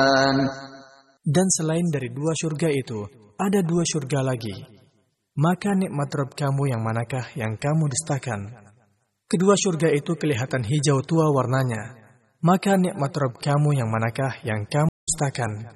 Dan selain dari 2 surga itu, ada 2 surga lagi. Maka nikmat Rabb kamu yang manakah yang kamu dustakan? Kedua surga itu kelihatan hijau tua warnanya. Maka nikmat Rabb kamu yang manakah yang kamu dustakan?